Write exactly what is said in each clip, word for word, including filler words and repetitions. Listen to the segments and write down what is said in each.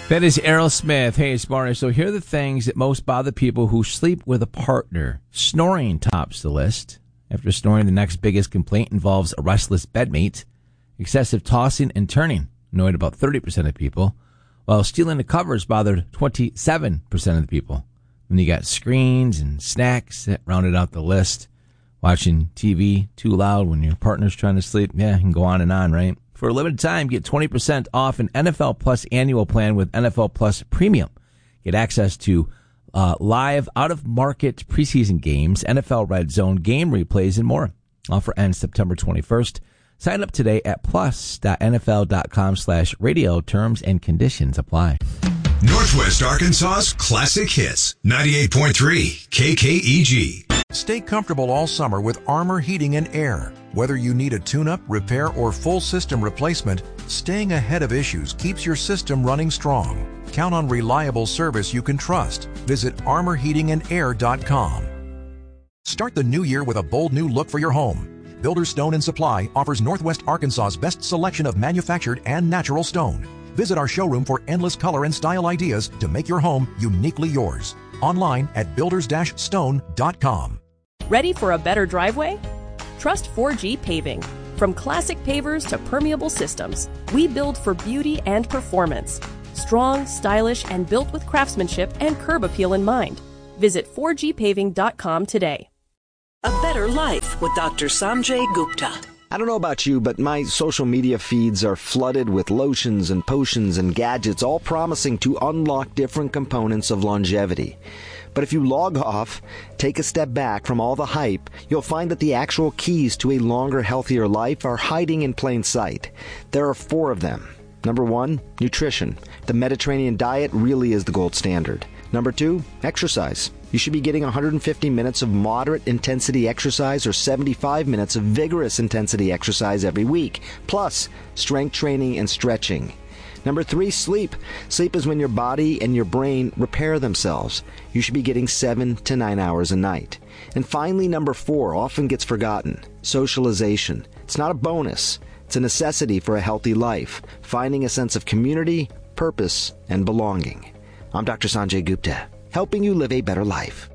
That is Aerosmith. Hey, it's Barney. So here are the things that most bother people who sleep with a partner. Snoring tops the list. After snoring, the next biggest complaint involves a restless bedmate. Excessive tossing and turning annoyed about thirty percent of people, while stealing the covers bothered twenty-seven percent of the people. Then you got screens and snacks that rounded out the list. Watching T V too loud when your partner's trying to sleep. Yeah, you can go on and on, right? For a limited time, get twenty percent off an N F L Plus annual plan with N F L Plus Premium. Get access to uh, live, out-of-market preseason games, N F L Red Zone game replays, and more. Offer ends September twenty-first. Sign up today at plus.nfl.com slash radio. Terms and conditions apply. Northwest Arkansas's classic hits. ninety-eight point three K K E G. Stay comfortable all summer with Armor Heating and Air. Whether you need a tune-up, repair, or full system replacement, staying ahead of issues keeps your system running strong. Count on reliable service you can trust. Visit armor heating and air dot com. Start the new year with a bold new look for your home. Builder's Stone and Supply offers Northwest Arkansas's best selection of manufactured and natural stone. Visit our showroom for endless color and style ideas to make your home uniquely yours. Online at builders dash stone dot com. Ready for a better driveway? Trust four G Paving. From classic pavers to permeable systems, we build for beauty and performance. Strong, stylish, and built with craftsmanship and curb appeal in mind. Visit four G paving dot com today. A better life with Doctor Sanjay Gupta. I don't know about you, but my social media feeds are flooded with lotions and potions and gadgets, all promising to unlock different components of longevity. But if you log off, take a step back from all the hype, you'll find that the actual keys to a longer, healthier life are hiding in plain sight. There are four of them. Number one, nutrition. The Mediterranean diet really is the gold standard. Number two, exercise. You should be getting one hundred fifty minutes of moderate intensity exercise or seventy-five minutes of vigorous intensity exercise every week, plus strength training and stretching. Number three, sleep. Sleep is when your body and your brain repair themselves. You should be getting seven to nine hours a night. And finally, number four often gets forgotten, socialization. It's not a bonus. It's a necessity for a healthy life, finding a sense of community, purpose, and belonging. I'm Doctor Sanjay Gupta, helping you live a better life.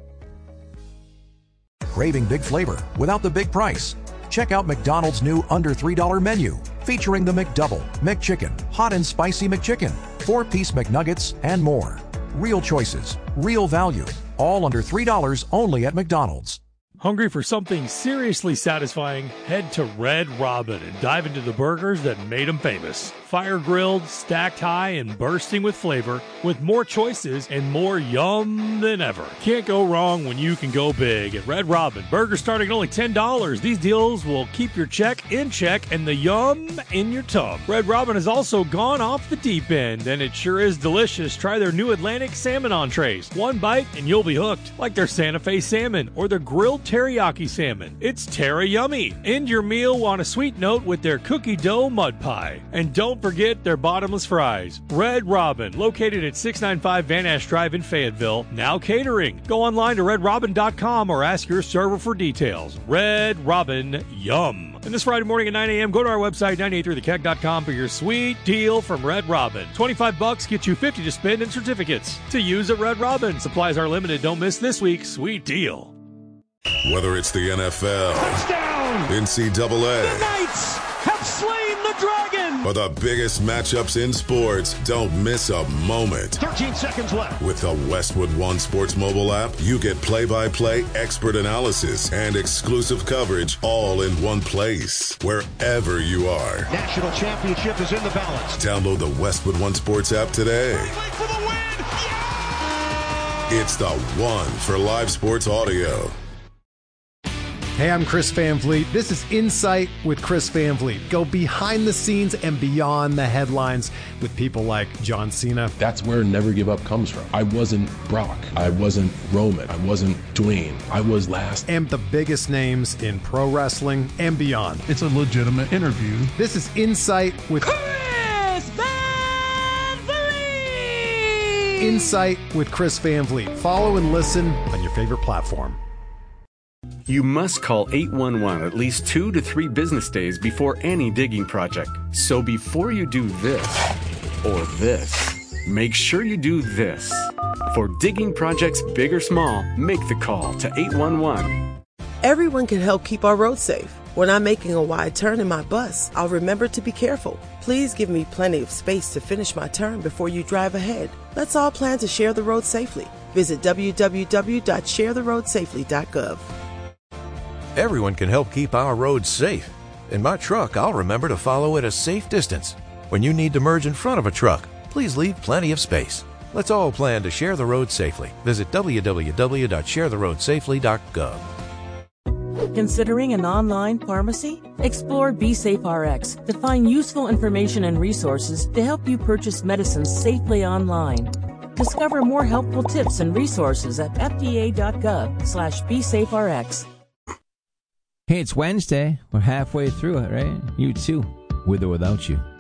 Craving big flavor without the big price? Check out McDonald's new under three dollar menu, featuring the McDouble, McChicken, Hot and Spicy McChicken, four-piece McNuggets, and more. Real choices, real value, all under three dollars only at McDonald's. Hungry for something seriously satisfying? Head to Red Robin and dive into the burgers that made them famous. Fire-grilled, stacked high, and bursting with flavor, with more choices and more yum than ever. Can't go wrong when you can go big at Red Robin. Burgers starting at only ten dollars. These deals will keep your check in check and the yum in your tub. Red Robin has also gone off the deep end, and it sure is delicious. Try their new Atlantic salmon entrees. One bite and you'll be hooked, like their Santa Fe salmon or their grilled teriyaki salmon. It's terra yummy. End your meal on a sweet note with their cookie dough mud pie. And don't forget their bottomless fries. Red Robin, located at six ninety-five Van Ash Drive in Fayetteville, now catering. Go online to red robin dot com or ask your server for details. Red Robin, yum. And this Friday morning at nine a.m., go to our website, nine eight three the keg dot com, for your sweet deal from Red Robin. twenty-five bucks gets you fifty to spend in certificates to use at Red Robin. Supplies are limited. Don't miss this week's sweet deal. Whether it's the N F L, touchdown, N C double A, the Knights have slain the dragon, or the biggest matchups in sports, don't miss a moment. thirteen seconds left. With the Westwood One Sports mobile app, you get play-by-play expert analysis and exclusive coverage all in one place, wherever you are. National championship is in the balance. Download the Westwood One Sports app today. For the win. Yeah! It's the one for live sports audio. Hey, I'm Chris Van Vliet. This is Insight with Chris Van Vliet. Go behind the scenes and beyond the headlines with people like John Cena. That's where Never Give Up comes from. I wasn't Brock. I wasn't Roman. I wasn't Dwayne. I was last. And the biggest names in pro wrestling and beyond. It's a legitimate interview. This is Insight with Chris Van Vliet. Insight with Chris Van Vliet. Follow and listen on your favorite platform. You must call eight one one at least two to three business days before any digging project. So before you do this, or this, make sure you do this. For digging projects big or small, make the call to eight one one. Everyone can help keep our roads safe. When I'm making a wide turn in my bus, I'll remember to be careful. Please give me plenty of space to finish my turn before you drive ahead. Let's all plan to share the road safely. Visit w w w dot share the road safely dot gov. Everyone can help keep our roads safe. In my truck, I'll remember to follow at a safe distance. When you need to merge in front of a truck, please leave plenty of space. Let's all plan to share the road safely. Visit w w w dot share the road safely dot gov. Considering an online pharmacy? Explore BeSafeRx to find useful information and resources to help you purchase medicines safely online. Discover more helpful tips and resources at f d a dot gov slash BeSafeRx. Hey, it's Wednesday. We're halfway through it, right? You too, with or without you.